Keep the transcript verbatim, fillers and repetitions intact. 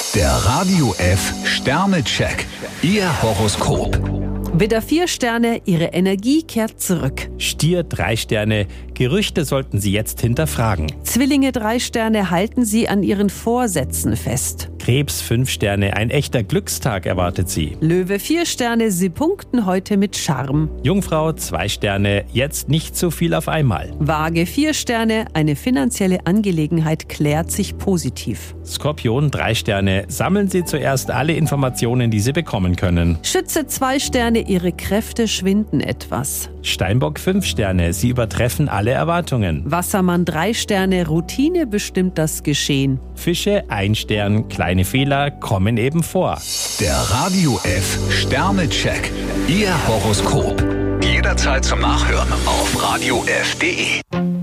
Der Radio F Sternecheck. Ihr Horoskop. Widder vier Sterne, Ihre Energie kehrt zurück. Stier drei Sterne, Gerüchte sollten Sie jetzt hinterfragen. Zwillinge drei Sterne, halten Sie an Ihren Vorsätzen fest. Krebs fünf Sterne, ein echter Glückstag erwartet Sie. Löwe vier Sterne, Sie punkten heute mit Charme. Jungfrau zwei Sterne, jetzt nicht so viel auf einmal. Waage vier Sterne, eine finanzielle Angelegenheit klärt sich positiv. Skorpion drei Sterne, sammeln Sie zuerst alle Informationen, die Sie bekommen können. Schütze zwei Sterne, Ihre Kräfte schwinden etwas. Steinbock fünf Sterne, Sie übertreffen alle Erwartungen. Wassermann drei Sterne, Routine bestimmt das Geschehen. Fische ein Stern, kleine Fehler kommen eben vor. Der Radio F Sternecheck. Ihr Horoskop. Jederzeit zum Nachhören auf radio f punkt de.